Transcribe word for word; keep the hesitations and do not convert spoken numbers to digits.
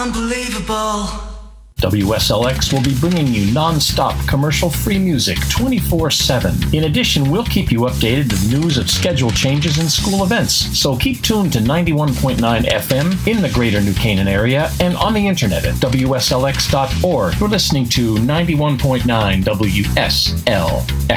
unbelievable. W S L X will be bringing you non-stop commercial-free music twenty-four seven. In addition, we'll keep you updated with news of schedule changes and school events. So keep tuned to ninety-one point nine F M in the greater New Canaan area and on the internet at W S L X dot org. You're listening to ninety-one point nine W S L X.